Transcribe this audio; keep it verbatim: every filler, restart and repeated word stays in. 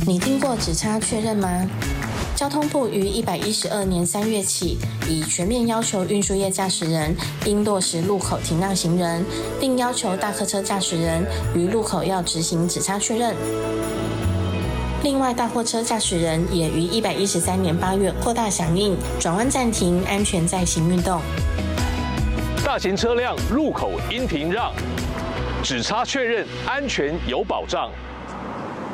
你听过只差确认吗？交通部于一百一十二年三月起，已全面要求运输业驾驶人应落实路口停让行人，并要求大客车驾驶人于路口要执行只差确认。另外，大货车驾驶人也于一百一十三年八月扩大响应转弯暂停、安全再行运动。 大型车辆路口应停让，只差确认，安全有保障。